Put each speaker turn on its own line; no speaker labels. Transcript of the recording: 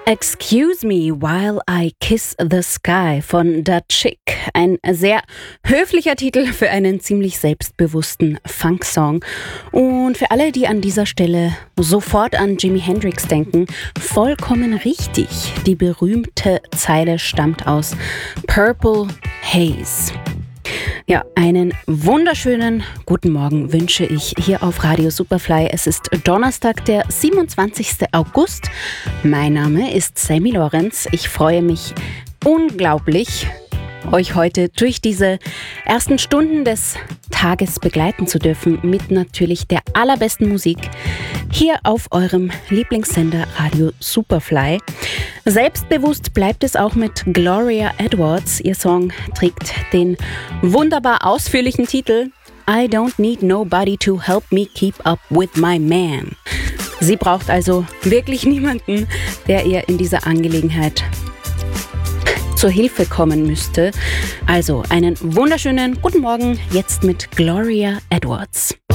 Excuse Me While I Kiss the Sky von Da Chick. Ein sehr höflicher Titel für einen ziemlich selbstbewussten Funksong. Und für alle, die an dieser Stelle sofort an Jimi Hendrix denken, vollkommen richtig. Die berühmte Zeile stammt aus Purple Haze. Ja, einen wunderschönen guten Morgen wünsche ich hier auf Radio Superfly. Es ist Donnerstag, der 27. August. Mein Name ist Sammy Lorenz. Ich freue mich unglaublich, euch heute durch diese ersten Stunden des Tages begleiten zu dürfen mit natürlich der allerbesten Musik hier auf eurem Lieblingssender Radio Superfly. Selbstbewusst bleibt es auch mit Gloria Edwards. Ihr Song trägt den wunderbar ausführlichen Titel I Don't Need Nobody to Help Me Keep Up With My Man. Sie braucht also wirklich niemanden, der ihr in dieser Angelegenheit zur Hilfe kommen müsste. Also einen wunderschönen guten Morgen jetzt mit Gloria Edwards.